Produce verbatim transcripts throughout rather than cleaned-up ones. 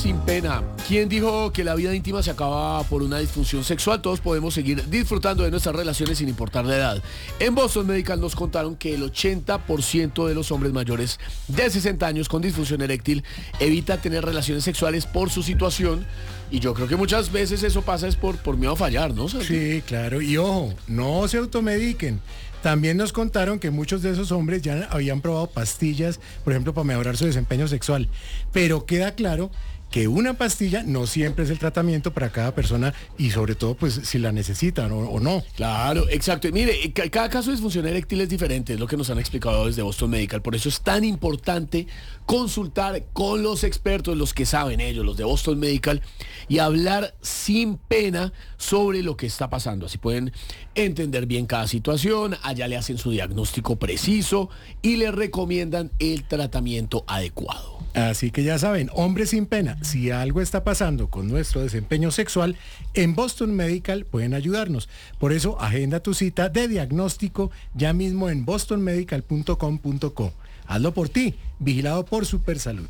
sin pena. ¿Quién dijo que la vida íntima se acaba por una disfunción sexual? Todos podemos seguir disfrutando de nuestras relaciones sin importar la edad. En Boston Medical nos contaron que el ochenta por ciento de los hombres mayores de sesenta años con disfunción eréctil evita tener relaciones sexuales por su situación. Y yo creo que muchas veces eso pasa es por, por miedo a fallar, ¿no? Sí, claro. Y ojo, no se automediquen. También nos contaron que muchos de esos hombres ya habían probado pastillas, por ejemplo, para mejorar su desempeño sexual. Pero queda claro que una pastilla no siempre es el tratamiento para cada persona y sobre todo pues si la necesitan o, o no. Claro, exacto. Y mire, ca- cada caso de disfunción eréctil es diferente, es lo que nos han explicado desde Boston Medical. Por eso es tan importante consultar con los expertos, los que saben ellos, los de Boston Medical, y hablar sin pena sobre lo que está pasando. Así pueden entender bien cada situación, allá le hacen su diagnóstico preciso y le recomiendan el tratamiento adecuado. Así que ya saben, hombres sin pena, si algo está pasando con nuestro desempeño sexual, en Boston Medical pueden ayudarnos. Por eso, agenda tu cita de diagnóstico ya mismo en boston medical punto com punto co. Hazlo por ti, vigilado por Supersalud.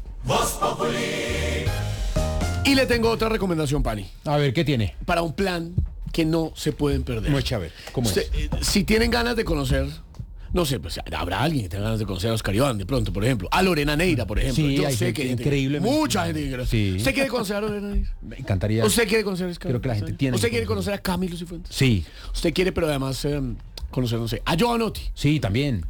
Y le tengo otra recomendación, Pani, A ver, ¿qué tiene? para un plan que no se pueden perder. Muy chévere. ¿Cómo Usted, es? eh, si tienen ganas de conocer, no sé, pues habrá alguien que tenga ganas de conocer a Oscar Iván de pronto, por ejemplo. A Lorena Neira, por ejemplo. Sí, Yo hay sé gente que hay gente- increíblemente. Mucha gente que quiere. Sí. ¿Usted quiere conocer a Lorena Neira? Me encantaría. ¿Usted quiere conocer a Oscar Creo que la gente Iván? tiene ¿Usted que quiere conocer. conocer a Camilo Cifuentes? Sí, ¿Usted quiere, pero además eh, conocer, no sé, a Giovanotti? sí, también.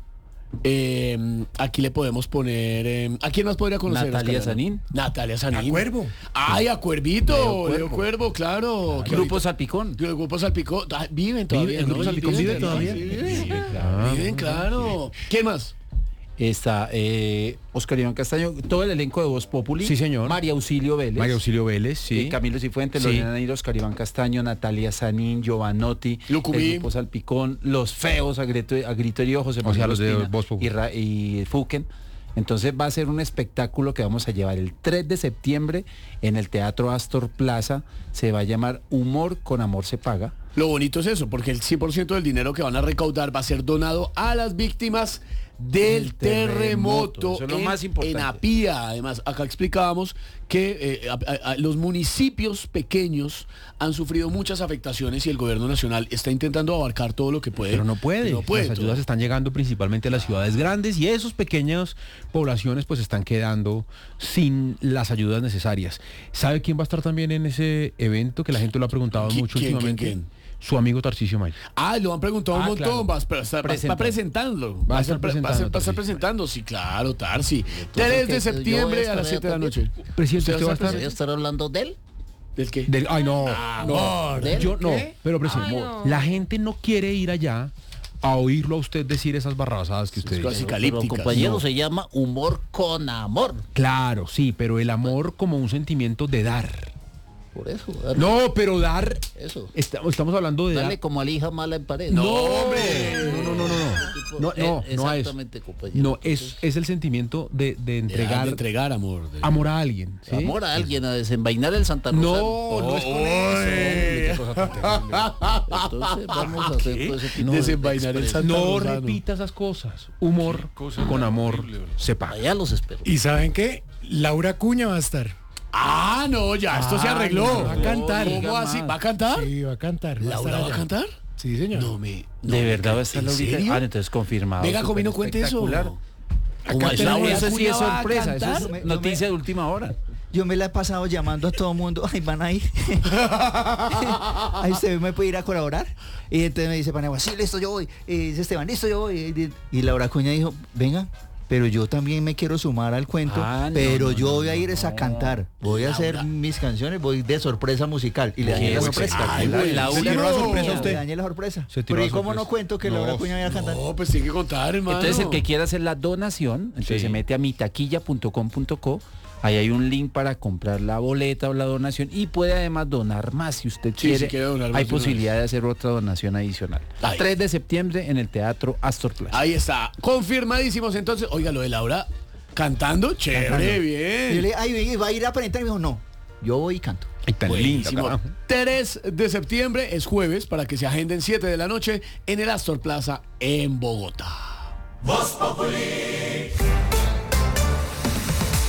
Eh, aquí le podemos poner... eh, ¿a quién más podría conocer? Natalia Oscar Iván? Sanín. Natalia Sanín. A Cuervo. Ay, a Cuervito. Leo Leo Cuervo. Cuervo, claro. Que Grupo ahorita- Salpicón. El grupo Salpicón. Ah, viven todavía, ¿El ¿no? Grupo Salpicón vive todavía? Sí, viven. Vive, claro. Viven, claro. ¿Quién más? Está eh, Oscar Iván Castaño, todo el elenco de Voz Populi. Sí, señor. María Auxilio Vélez. María Auxilio Vélez, sí. eh, Camilo Cifuentes, Sí. Lorena Neira, Oscar Iván Castaño, Natalia Sanín, Giovanotti, Lucumí. el Grupo Salpicón, Los Feos, a grito, a grito herido, José O Manuel sea, los de Ospina Voz Populi. y, Ra- y Fuquen. Entonces va a ser un espectáculo que vamos a llevar el tres de septiembre en el Teatro Astor Plaza. Se va a llamar Humor con Amor se paga. Lo bonito es eso, porque el cien por ciento del dinero que van a recaudar va a ser donado a las víctimas del El terremoto. terremoto, Eso es lo en, más importante. en Apía. Además, acá explicábamos que eh, a- a- a- los municipios pequeños han sufrido muchas afectaciones y el gobierno nacional está intentando abarcar todo lo que puede. Pero no puede. No puede Las todo. ayudas están llegando principalmente a las ciudades grandes y esos pequeñas poblaciones pues están quedando sin las ayudas necesarias. ¿Sabe quién va a estar también en ese evento que la gente lo ha preguntado ¿Qui- mucho quién, últimamente? quién, quién? Su amigo Tarcisio Maya. Ah, lo han preguntado un Ah, montón, claro. va, a estar- va a estar- va a estar presentando. Va a estar ser pre- presentando, va a ser- va a estar Tarcisio. presentando, sí, claro, Tarsi. tres de que- septiembre yo a voy a las siete de la estar noche. Presidente, ¿usted va a ¿Voy a estar? estar hablando de él? ¿Del qué? Del- ay, no. Amor. ¿De él? Yo no, ¿Qué? pero presidente, Ay, no. la gente no quiere ir allá a oírlo a usted decir esas barrabasadas que usted casi dice. ca- Pero, Apocalípticas, compañero, no. se llama humor con amor. Claro, sí, pero el amor como un sentimiento de dar. Por eso. dale, No, pero dar. Eso. está- estamos hablando de Dale dar. como a la hija mala en pared. No, hombre. No, no, no, no. No, no, Eh, no, no es. Exactamente, compañero. No, es, es el sentimiento de, de De entregar entregar amor. de- amor a alguien. ¿sí? Amor a alguien, a desenvainar el Santa Rosa. No, no es con eso. Hombre, qué cosa tan terrible. Entonces vamos a hacer todo ese tipo de Desenvainar el expresiones. Santa No Rosano. repita esas cosas. Humor con amor se paga. Allá los espero. ¿Y saben qué? Laura Cuña va a estar. Ah, no, ya, esto se Ah, arregló. no, va a cantar. ¿Cómo así? ¿Va a cantar? Sí, va a cantar. va a ¿Laura estar va a allá. cantar? Sí, señor. No me... no ¿De me verdad creo. va a estar ¿En Laurita? serio? Ah, entonces confirmado. Venga, Súper Comino, cuente eso. espectacular. ¿Cómo Acá es? tenemos- ¿Laura Eso sí Acuña es va a sorpresa, eso cantar? es Yo me- noticia de última hora. Yo me la he pasado llamando a todo el mundo. Ay, van a ir. Ay, usted me puede ir a colaborar. Y entonces me dice Panagua, sí, listo, yo voy. Y dice Esteban, listo, yo voy. Y Laura Cuña dijo, venga, pero yo también me quiero sumar al cuento. Ah, no, pero no, yo no, voy a ir no, es a no. cantar. Voy a hacer Laura. mis canciones, voy de sorpresa musical. Y le dañé Qué la sorpresa. espectacular. Ay, La güey, última se tiró la sorpresa a usted. Le dañé la sorpresa. Se tiró Pero ¿y la cómo no sorpresa. cuento que No. Laura Cuña vaya a cantar? No, pues tiene que contar, hermano. Entonces el que quiera hacer la donación, entonces Sí. se mete a mitaquilla punto com punto co. Ahí hay un link para comprar la boleta o la donación y puede además donar más si usted Sí, quiere. si quiere donar más hay de una posibilidad de hacer otra donación adicional. Ay. tres de septiembre en el Teatro Astor Plaza. Ahí está, confirmadísimos. Entonces, oiga, lo de Laura cantando, chévere, Cantando. Y yo bien. le dije, ay, va a ir a presentar. Y me dijo, no, yo voy y canto. Ay, tan linda, Buenísimo. carajo. tres de septiembre es jueves para que se agenden siete de la noche en el Astor Plaza en Bogotá.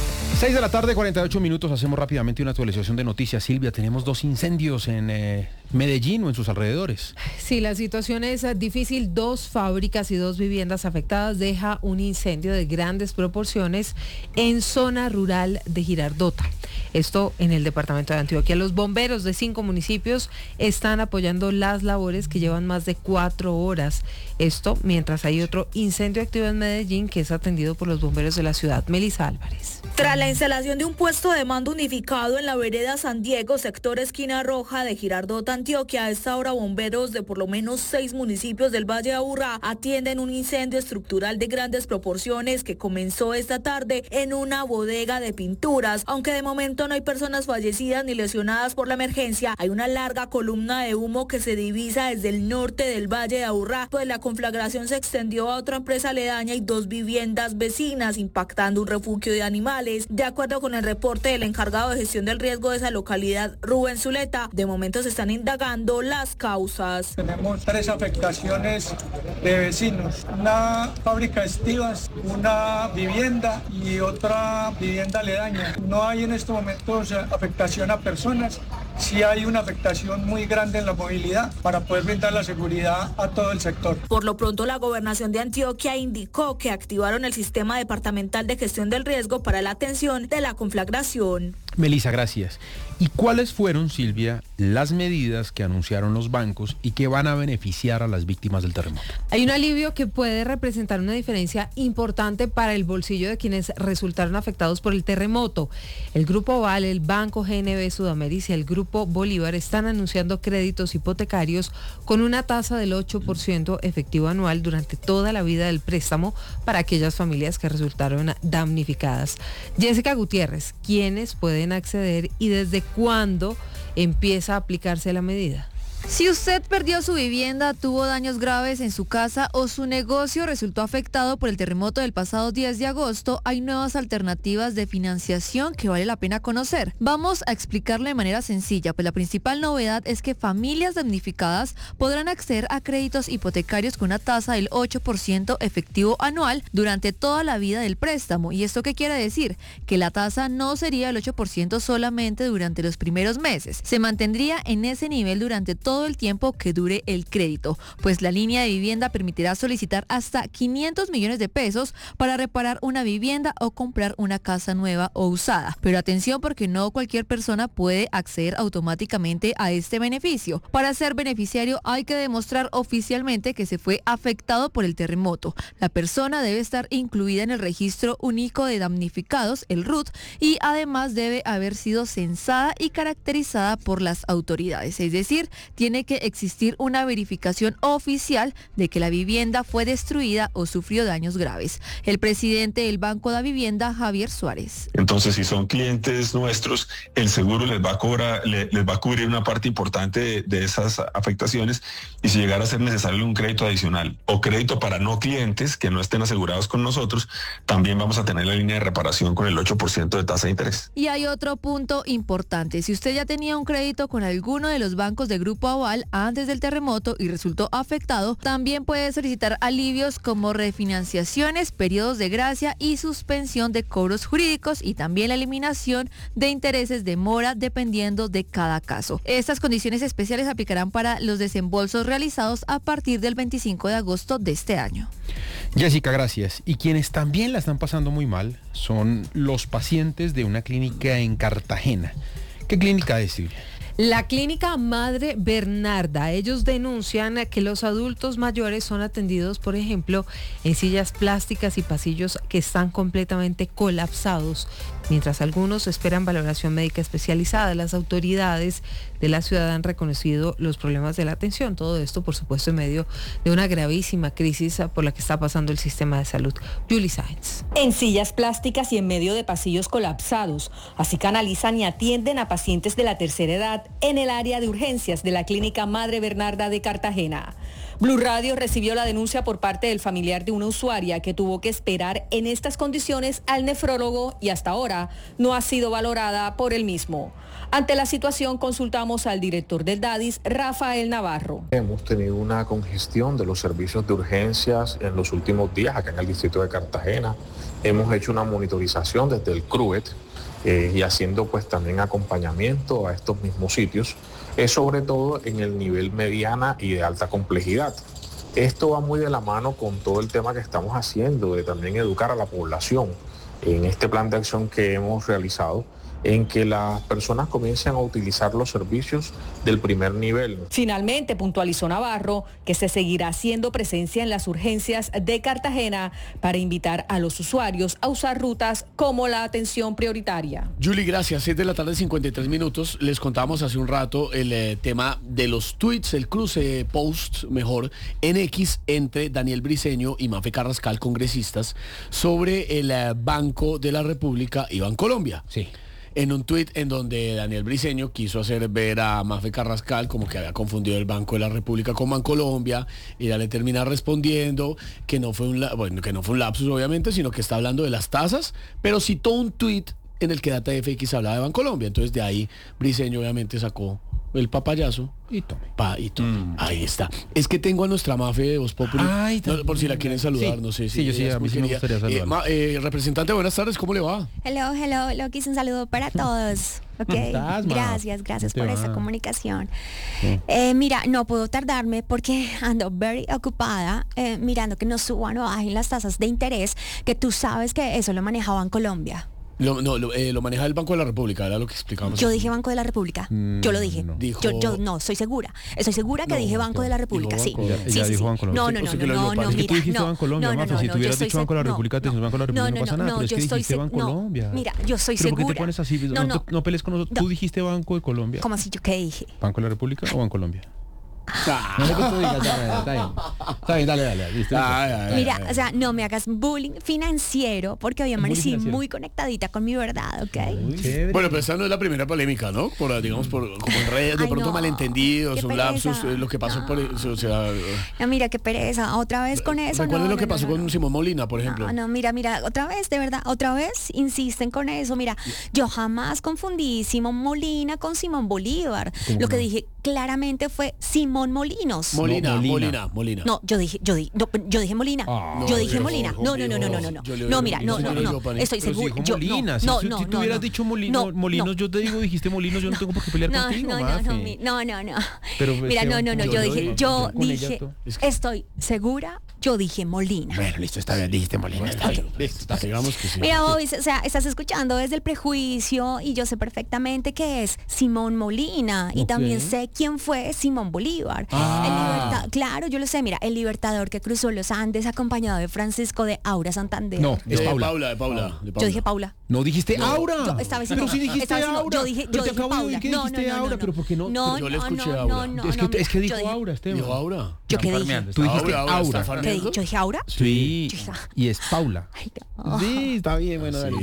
seis de la tarde, cuarenta y ocho minutos. Hacemos rápidamente una actualización de noticias. Silvia, tenemos dos incendios en eh, Medellín o en sus alrededores. Sí, la situación es difícil. Dos fábricas y dos viviendas afectadas deja un incendio de grandes proporciones en zona rural de Girardota. Esto en el departamento de Antioquia. Los bomberos de cinco municipios están apoyando las labores que llevan más de cuatro horas. Esto mientras hay otro incendio activo en Medellín que es atendido por los bomberos de la ciudad. Melissa Álvarez. Tras la instalación de un puesto de mando unificado en la vereda San Diego, sector Esquina Roja de Girardota, Antioquia, a esta hora bomberos de por lo menos seis municipios del Valle de Aburrá atienden un incendio estructural de grandes proporciones que comenzó esta tarde en una bodega de pinturas. Aunque de momento no hay personas fallecidas ni lesionadas por la emergencia, hay una larga columna de humo que se divisa desde el norte del Valle de Aburrá, pues la conflagración se extendió a otra empresa aledaña y dos viviendas vecinas, impactando un refugio de animales. De acuerdo con el reporte del encargado de gestión del riesgo de esa localidad, Rubén Zuleta, de momento se están indagando las causas. Tenemos tres afectaciones de vecinos, una fábrica de estivas, una vivienda y otra vivienda aledaña. No hay en estos momentos afectación a personas, sí hay una afectación muy grande en la movilidad para poder brindar la seguridad a todo el sector. Por lo pronto, la gobernación de Antioquia indicó que activaron el sistema departamental de gestión del riesgo para la atención de la conflagración. Melissa, gracias. ¿Y cuáles fueron, Silvia, las medidas que anunciaron los bancos y que van a beneficiar a las víctimas del terremoto? Hay un alivio que puede representar una diferencia importante para el bolsillo de quienes resultaron afectados por el terremoto. El Grupo Val, el Banco G N B Sudamérica y el Grupo Bolívar están anunciando créditos hipotecarios con una tasa del ocho por ciento efectivo anual durante toda la vida del préstamo para aquellas familias que resultaron damnificadas. Jessica Gutiérrez, ¿quiénes pueden acceder y desde cuándo empieza a aplicarse la medida? Si usted perdió su vivienda, tuvo daños graves en su casa o su negocio resultó afectado por el terremoto del pasado diez de agosto, hay nuevas alternativas de financiación que vale la pena conocer. Vamos a explicarlo de manera sencilla, pues la principal novedad es que familias damnificadas podrán acceder a créditos hipotecarios con una tasa del ocho por ciento efectivo anual durante toda la vida del préstamo. ¿Y esto qué quiere decir? Que la tasa no sería el ocho por ciento solamente durante los primeros meses, se mantendría en ese nivel durante todo todo el tiempo que dure el crédito, pues la línea de vivienda permitirá solicitar hasta quinientos millones de pesos para reparar una vivienda o comprar una casa nueva o usada. Pero atención, porque no cualquier persona puede acceder automáticamente a este beneficio. Para ser beneficiario hay que demostrar oficialmente que se fue afectado por el terremoto. La persona debe estar incluida en el registro único de damnificados, el R U D, y además debe haber sido censada y caracterizada por las autoridades, es decir, tiene que existir una verificación oficial de que la vivienda fue destruida o sufrió daños graves. El presidente del Banco de Vivienda, Javier Suárez. Entonces, si son clientes nuestros, el seguro les va a cobrar, le, les va a cubrir una parte importante de, de esas afectaciones, y si llegara a ser necesario un crédito adicional o crédito para no clientes que no estén asegurados con nosotros, también vamos a tener la línea de reparación con el ocho por ciento de tasa de interés. Y hay otro punto importante. Si usted ya tenía un crédito con alguno de los bancos de Grupo Aval antes del terremoto y resultó afectado, también puede solicitar alivios como refinanciaciones, periodos de gracia y suspensión de cobros jurídicos, y también la eliminación de intereses de mora dependiendo de cada caso. Estas condiciones especiales aplicarán para los desembolsos realizados a partir del veinticinco de agosto de este año. Jessica, gracias. Y quienes también la están pasando muy mal son los pacientes de una clínica en Cartagena. ¿Qué clínica es, Silvia? La clínica Madre Bernarda. Ellos denuncian que los adultos mayores son atendidos, por ejemplo, en sillas plásticas y pasillos que están completamente colapsados, mientras algunos esperan valoración médica especializada. Las autoridades de la ciudad han reconocido los problemas de la atención. Todo esto, por supuesto, en medio de una gravísima crisis por la que está pasando el sistema de salud. Julie Sáenz. En sillas plásticas y en medio de pasillos colapsados. Así canalizan y atienden a pacientes de la tercera edad en el área de urgencias de la clínica Madre Bernarda de Cartagena. Blue Radio recibió la denuncia por parte del familiar de una usuaria que tuvo que esperar en estas condiciones al nefrólogo y hasta ahora no ha sido valorada por el mismo. Ante la situación consultamos al director del DADIS, Rafael Navarro. Hemos tenido una congestión de los servicios de urgencias en los últimos días acá en el distrito de Cartagena. Hemos hecho una monitorización desde el C R U E T eh, y haciendo pues también acompañamiento a estos mismos sitios, es sobre todo en el nivel mediana y de alta complejidad. Esto va muy de la mano con todo el tema que estamos haciendo de también educar a la población en este plan de acción que hemos realizado, en que las personas comiencen a utilizar los servicios del primer nivel. Finalmente, puntualizó Navarro que se seguirá haciendo presencia en las urgencias de Cartagena para invitar a los usuarios a usar rutas como la atención prioritaria. Julie, gracias. seis de la tarde, cincuenta y tres minutos. Les contábamos hace un rato el eh, tema de los tweets, el cruce post, mejor, en X entre Daniel Briceño y Mafe Carrascal, congresistas, sobre el eh, Banco de la República y Bancolombia. Sí. En un tuit en donde Daniel Briceño quiso hacer ver a Mafe Carrascal como que había confundido el Banco de la República con Bancolombia, y ella le termina respondiendo que no fue un la- bueno, que no fue un lapsus obviamente, sino que está hablando de las tasas, pero citó un tuit en el que Data F X hablaba de Bancolombia. Entonces de ahí Briceño obviamente sacó el papayazo y tome. Pa, y tome. Mm. Ahí está. Es que tengo a nuestra Mafe de Voz Populi. Ay, No, por si la quieren saludar, sí, no sé si. sí, yo sí, ella es a mí muy sí me querida. gustaría saludarla. Eh, ma- eh, representante, buenas tardes, ¿cómo le va? Hello, hello, Lokis, un saludo para todos. Ok, ¿Cómo estás, ma? gracias, gracias ¿Cómo te por esa va? comunicación. Sí. Eh, mira, no puedo tardarme porque ando very ocupada eh, mirando que no suban o bajen las tasas de interés, que tú sabes que eso lo manejaba en Colombia. Lo, no, lo, eh, lo maneja el Banco de la República, era lo que explicábamos. Yo dije Banco de la República. Mm, Yo lo dije. no. Dijo- Yo, yo no, estoy segura. Estoy segura que No, dije Banco de la República, sí. Banco- Ella, Sí, ella sí, dijo sí. Bancolombia. No, no, no, Usted que no, lo no, dijo, no, es que tú mira, dijiste no, Bancolombia, no, no, Mafe, no, si no, tú yo hubieras estoy dicho Banco de la seg- República, te no, decimos Banco de la República, no, no no, pasa no, nada, no, pero es yo que estoy dijiste seg- Bancolombia. no, mira, yo soy ¿Pero por qué segura. te pones así? No, No, te- no. no pelees con nosotros. No. ¿Tú dijiste Banco de Colombia? ¿Cómo así yo qué dije? ¿Banco de la República o Bancolombia? No sé qué tú digas, está bien, está bien. Está bien, dale, dale. listo, Ay, listo. ay, ay. Mira, o sea, no me hagas bullying financiero porque hoy amanecí financiero. muy conectadita con mi verdad, ¿ok? Muy chévere. Bueno, pero esta no es la primera polémica, ¿no? Por, digamos, por, como en redes, de Ay, pronto no, malentendidos, qué un lapsus, pereza. eh, lo que pasó No. por eso, o sea, No, mira, qué pereza. Otra vez con eso. recuerden no, lo que no, pasó no, no, con no. Simón Molina, por ejemplo. No, no, mira, mira, otra vez, de verdad, otra vez insisten con eso. Mira, yo jamás confundí Simón Molina con Simón Bolívar. ¿Cómo Lo que no? dije claramente fue Simón Molinos. Molina, No, Molina. Molina, Molina. No, yo dije, yo dije, no, yo dije Molina. Ah, yo no, dije yo- Molina. No, no, no, no, no, no, no. yo le- No, mira, yo no, le no, digo, no. Pani. Estoy Pero si segura. dijo Yo, Molina, no, si, no, tú- no, si tú no, hubieras no. dicho Molino, No, Molinos, no. yo te digo, dijiste Molinos, yo no tengo por qué pelear No, contigo, no, no, no, Mafe. mi- no, no, no. Pero, pues, Mira, ¿qué no, va- no, no, yo yo lo dije, digo, yo con ella dije, tú. Es que- estoy segura, yo dije Molina. Bueno, listo, está bien, dijiste Molina, está bien. Listo. Digamos que sí. Mira, Bobby, o sea, estás escuchando desde el prejuicio y yo sé perfectamente que es Simón Molina y Ok. también sé quién fue Simón Bolívar. Ah. El liberta- claro, yo lo sé, mira, el libertador que cruzó los Andes acompañado de Francisco de Aura Santander. No, De es Paula. Paula, de Paula, de Paula. Yo dije Paula. No dijiste Aura. Yo estaba diciendo, pero sí dijiste estaba diciendo- Aura. yo dije, Pero yo te dije acabo de Paula. oír que No, dijiste no, no, Aura, no, pero ¿por qué no? No, Yo le no, escuché no, Aura. no, no, es que, no, es que mira, dijo yo dije- Aura, Esteban. Dijo Aura. ¿Yo qué dije? farmeando, Tú dijiste Aura, Aura, Aura. ¿está ¿Qué dije? farmeando? ¿Yo dije Aura? Sí, Yo dije- y es Paula. Ay, no. Sí, está bien, bueno, dale.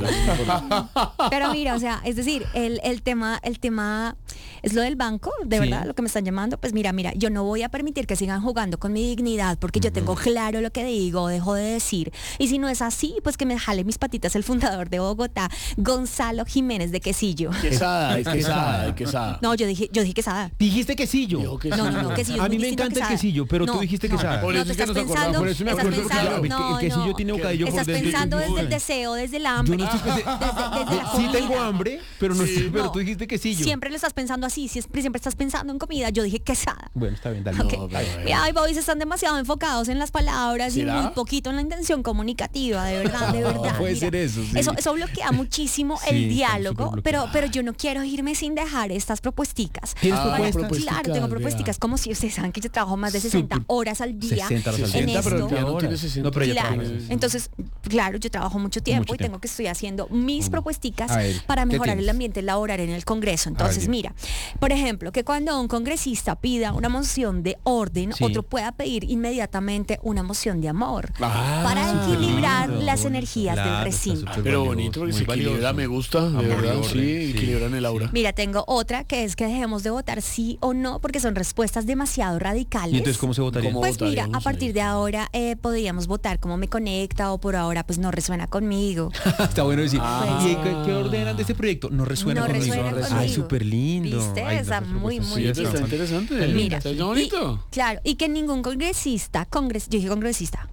Pero mira, o sea, es decir, el, el tema, el tema es lo del banco, de Sí. verdad, lo que me están llamando, pues mira, mira, yo no voy a permitir que sigan jugando con mi dignidad porque yo tengo claro lo que digo, dejo de decir. Y si no es así, pues que me jale mis patitas el fundador de Bogotá, Gonzalo Jiménez de Quesillo. Quesada, es quesada, es quesada. No, yo dije, yo dije quesada. Dijiste quesillo. Dijo que No, sí. no, no, quesillo. es A muy mí me distinto a encanta el quesada. quesillo, pero tú No, dijiste no, quesada. Por No, eso te es que estás nos acordamos. pensando, Por eso me estás acuerdo que pensando, el que- no, el quesillo no. tiene bocadillo por Estás dentro. pensando Uy. desde el deseo, desde el hambre. Yo no estoy desde, pensando- desde la Sí tengo comida. hambre, pero no estoy, pero No, tú dijiste quesillo. Siempre lo estás pensando así, siempre, siempre estás pensando en comida. Yo dije quesada. Bueno, está bien, dale. Ok. No, pero- Mira, ay, Bobby, están demasiado enfocados en las palabras y ¿Será? muy poquito en la intención comunicativa, de verdad, de No, verdad. puede Mira, ser eso, sí. eso, eso bloquea muchísimo Sí, el está diálogo, súper pero, bloqueado. pero yo no quiero irme sin dejar estas propuesticas. ¿Tienes Ah, propuestas? propuestas. Claro, tengo vea. propuestas, como si ustedes saben que yo trabajo más de sesenta Súper. horas al día sesenta horas al en día. sesenta, pero esto. ya no tiene sesenta. No, pero ya Claro. trabajas. Entonces, claro, yo trabajo mucho tiempo Mucho y tengo tiempo. que estoy haciendo mis propuesticas A ver, para ¿qué mejorar tienes? el ambiente laboral en el Congreso. Entonces, dime. mira, por ejemplo, que cuando un congresista pida una moción de orden, Sí. otro pueda pedir inmediatamente una moción de amor Ah, para equilibrar lindo, las bonito. energías Claro, del está recinto. súper Pero valioso, bonito, porque muy se equilibra, valioso. me gusta, de Amor y verdad, orden, sí, sí. equilibran el aura. Mira, tengo otra que es que dejemos de votar sí o no porque son respuestas demasiado radicales. ¿Y entonces cómo se votaría? ¿Cómo Pues mira, votaríamos a partir ahí? de ahora eh, podríamos votar como me conecta o por ahora pues no resuena conmigo. Está bueno decir. Ah. ¿Y qué, qué ordenan de este proyecto? No resuena No conmigo. resuena Ay, conmigo. súper lindo. ¿Viste? Ay, Esa las muy, propuestas, muy sí, Está están- interesante. Mira, Está y- bonito. claro, y que ningún congresista, congres, yo dije congresista,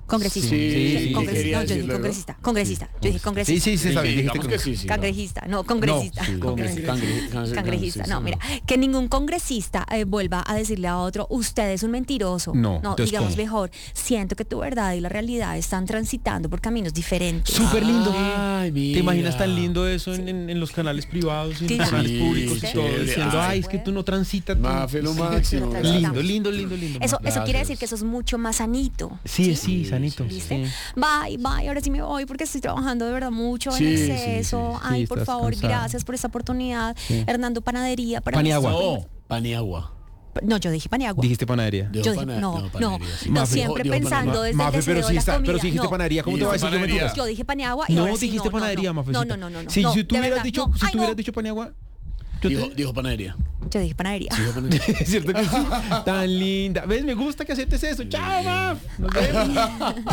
Congresista. Sí, Yo dije sí, congresista. quería No, yo dije decirlo, congresista. Congresista. Yo dije Sí, congresista. sí, sí, está bien, dijiste digamos que sí, sí. Cangrejista, no, congresista. No, sí. Congresista. Cangre- cangre- Cangrejista, sí, no, sí, mira, que ningún congresista eh, vuelva a decirle a otro, usted es un mentiroso. No, no entonces, digamos ¿cómo? mejor, siento que tu verdad y la realidad están transitando por caminos diferentes. Súper lindo. Ay, mira. ¿Te imaginas tan lindo eso en, en- en los canales privados y en los Sí, canales sí, públicos y sí, todo? chévere. Diciendo, Ay, ay, es que tú no transitas. tú". Mafe, lo Sí. máximo. Lindo, Lindo, lindo, lindo, lindo. Eso, eso quiere Gracias. decir que eso es mucho más sanito. Sí, sí, sanito. ¿Viste? Sí. Bye, bye, ahora sí me voy porque estoy trabajando de verdad mucho Sí, en sí, exceso. sí, sí. Ay, Sí, por estás favor, cansada. gracias por esta oportunidad. Sí. Hernando Panadería para Pan y mí es agua. súper- No, pan y agua. No, yo dije pan y agua. Dijiste panadería. Dijo Yo dije, pana- no, no, panadería, sí. no, Mafe. siempre Dijo- dijo pensando panadería. desde Mafe, el pero deseo si, de la está, comida. pero si dijiste No. panadería, ¿cómo te Dijo va a decir que me panadería. equivoco? Yo dije pan y agua y No, ahora sí, dijiste no, no, panadería, no. Mafecita. No, no, no, no. Si, no, si tú de hubieras verdad, dicho, no. si Ay, tú no. hubieras dicho pan y agua, yo Dijo, te- dijo panadería. Yo dije panadería. Dijo panadería. es cierto que sí. Tan linda. ¿Ves? Me gusta que aceptes eso. Chao, Maf. Nos vemos.